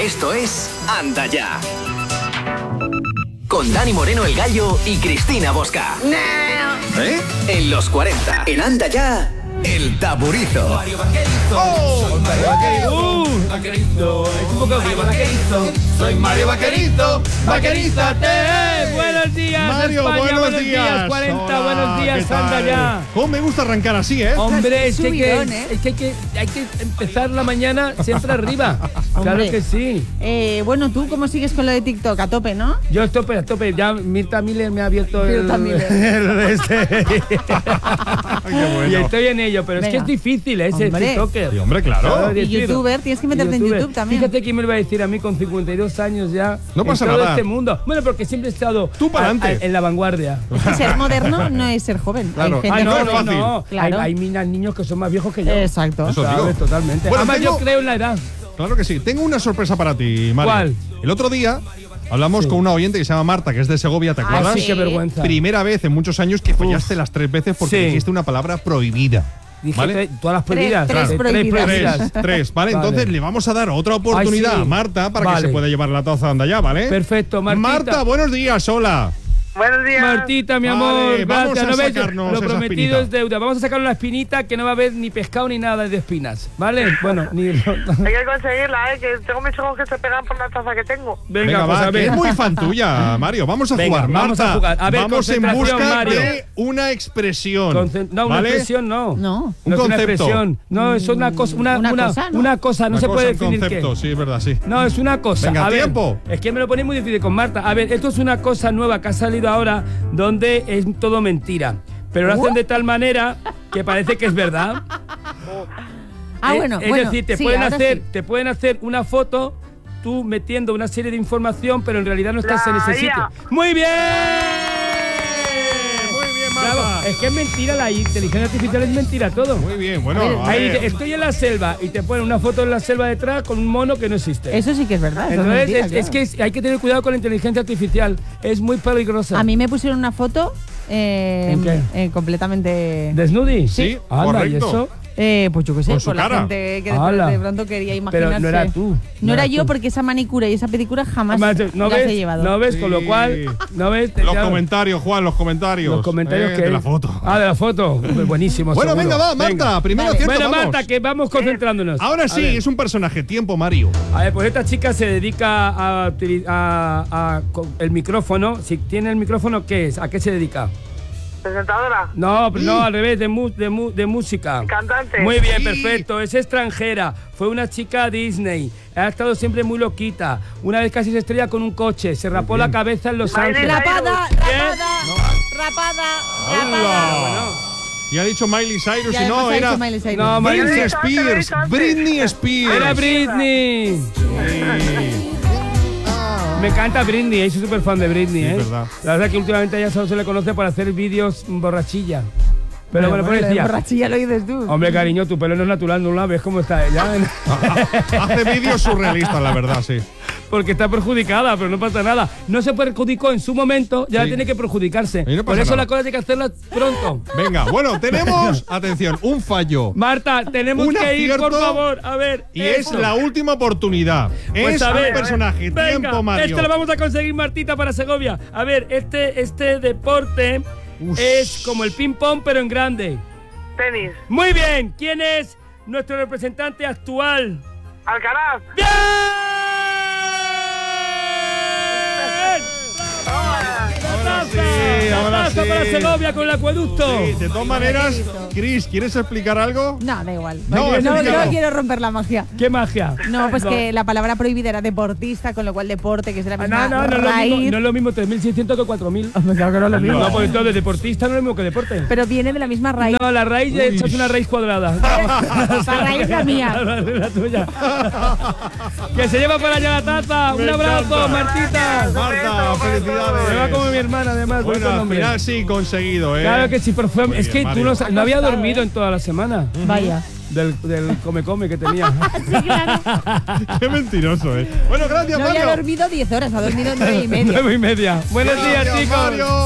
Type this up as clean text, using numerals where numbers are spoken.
Esto es Anda Ya. Con Dani Moreno el Gallo y Cristina Bosca. En los 40. En Anda Ya, el Taburizo. Mario Vaquerito. Soy Mario Vaquerito. Vaquerito. Es un poco Mario Vaquerito. Soy Mario Vaquerito. Vaquerízate. Buenos días, Mario, España. buenos días. 40, Hola, buenos días, ¿qué tal? Anda Ya. ¿Cómo me gusta arrancar así, Hombre, es que Subidón, hay que empezar la mañana siempre arriba. Claro Hombre. que sí. Bueno, ¿tú cómo sigues con lo de TikTok? A tope, ¿no? Yo a tope. Ya Mirta Miller me ha abierto Mirta Miller. Qué bueno. Y estoy en ello, pero es que Venga. es difícil, ese Hombre. TikToker. Sí, hombre, claro. Y youtuber, tienes que meterte en YouTube también. Fíjate quién me lo va a decir a mí con 52 años ya. No pasa en todo nada. este mundo. Bueno, porque siempre he estado Tú pa'lante. en la vanguardia. Ser moderno no es ser joven. Claro. Hay gente no es joven. fácil. Claro. Hay niños que son más viejos que yo. Exacto. Eso ¿Sabes? digo. Totalmente. Bueno, Además, tengo- yo creo en la edad. Claro que sí. Tengo una sorpresa para ti, Mario. ¿Cuál? El otro día hablamos Sí. con una oyente que se llama Marta, que es de Segovia, ¿te acuerdas? Sí, sí. qué vergüenza. Primera vez en muchos años que fallaste las 3 veces porque Sí. dijiste una palabra prohibida. Dije ¿Vale? todas las prohibidas. Tres Claro. prohibidas. Tres, ¿vale? Vale. Entonces le vamos a dar otra oportunidad Ay, sí. a Marta para que Vale. se pueda llevar la taza Anda Ya, ¿vale? Perfecto, Martita. Marta, buenos días, hola. Buenos días. Martita, mi Vale, amor, vamos gracias. a ¿No ves? sacarnos Lo esa prometido espinita. es deuda. Vamos a sacar una espinita que no va a haber ni pescado ni nada de espinas, ¿vale? Bueno, ni... Hay que conseguirla, que tengo mis ojos que se pegan por la taza que tengo. Venga, pues va, a que ver. es muy fan tuya, Mario. Vamos a Venga, jugar, vamos Marta. a jugar. A ver, vamos en concentración, busca Mario. de una expresión. No, una ¿vale? expresión no. No. Un No es una concepto. expresión. No, es una cosa. Una cosa, ¿no? Una cosa, no Una se cosa, puede un definir concepto, qué. sí, es verdad, sí. No, es una cosa. Venga, a ver, tiempo. es que me lo ponéis muy difícil con Marta. A ver, esto es una cosa nueva que ha salido ahora donde es todo mentira. Pero lo hacen de tal manera que parece que es verdad. Bueno, es bueno, decir, sí, ahora sí. te pueden hacer una foto tú metiendo una serie de información, pero en realidad no estás en ese La sitio. IA. ¡Muy bien! Muy bien, Bravo. Marta. Es que es mentira, la inteligencia artificial es mentira todo. Muy bien, bueno, a Ahí ver. estoy en la selva y te ponen una foto en la selva detrás con un mono que no existe. Eso sí que es verdad. eso es Entonces, mentira, es claro. que hay que tener cuidado con la inteligencia artificial. Es muy peligrosa. A mí me pusieron una foto ¿En qué? completamente... ¿Desnudi? Sí, Anda, ¿y correcto. eso? pues yo qué sé, Con su por la cara. gente que Hala. de pronto quería imaginarse. Pero no era tú. No era era yo tú. porque esa manicura y esa pedicura jamás ¿No las he ves? llevado. ¿No ves? Sí. Con lo cual, ¿no ves? Los Ya- comentarios, Juan, los comentarios. Los comentarios que de la foto. Ah, de la foto. Buenísimo. Bueno, seguro. venga, va, Marta. Primero Vale. acierto, Bueno, vamos. Marta, que vamos concentrándonos. Ahora A sí, ver. es un personaje. Tiempo, Mario. A ver, pues esta chica se dedica el micrófono. Si tiene el micrófono, ¿qué es? ¿A qué se dedica? Presentadora. No, al revés, de música. Cantante. Muy bien, Sí. perfecto. Es extranjera. Fue una chica Disney. Ha estado siempre muy loquita. Una vez casi se estrella con un coche. Se rapó la cabeza en Los Miley Ángeles. Rapada, Bien. rapada. ¡Hala! Y ha dicho Miley Cyrus Y y no, además ha era dicho Miley Cyrus. No, Miley Britney Cyrus. Spears. Britney Spears. Era Britney. Sí. Me encanta Britney, soy súper fan de Britney, Sí, ¿eh? es verdad. La verdad que últimamente a ella solo se le conoce por hacer vídeos borrachilla. Pero bueno, pues la decía, borrachilla lo dices tú. hombre, cariño, tu pelo no es natural, no la ves cómo está ella. Hace vídeos surrealistas, la verdad, sí. Porque está perjudicada, pero no pasa nada. No se perjudicó en su momento, ya Sí. tiene que perjudicarse. Y no Por pasa eso nada. la cosa hay que hacerla pronto. Venga, bueno, tenemos, atención, un fallo. Marta, tenemos Un que ir, por acierto favor. A ver. Y es eso. la última oportunidad. Pues Es a un ver, personaje. venga, Tiempo, Mario. Este lo vamos a conseguir, Martita, para Segovia. A ver, este deporte Ush. es como el ping-pong, pero en grande. Tenis. Muy bien, ¿quién es nuestro representante actual? Alcaraz. ¡Bien! Ahora sí, La ahora taza sí. para Segovia con el acueducto. Sí, de todas maneras, Chris, ¿quieres explicar algo? No, da igual. No, no, explícalo. no quiero romper la magia. ¿Qué magia? No, pues que la palabra prohibida era deportista, con lo cual deporte, que es de la misma No es lo raíz. mismo, no es lo mismo 3.600 que 4.000. Hombre, claro que no es lo mismo. No, pues entonces deportista no es lo mismo que deporte. Pero viene de la misma raíz. No, la raíz de hecho es una raíz cuadrada. La raíz la mía. La tuya. Que se lleva para allá la taza. Un Me abrazo, encanta. Martita. Marta, felicidades. Se va como mi hermana, además. voy Bueno, con al nombre. final sí, conseguido, ¿eh? Claro que sí, pero fue, Muy es bien, que tú Mario. no había dormido en toda la semana. Vaya. Del come-come que tenía. Sí, claro. Qué mentiroso, ¿eh? Bueno, gracias, No Mario. había dormido 10 horas, ha dormido 9 y media. 9:30. Buenos días, Gracias, chicos. Mario.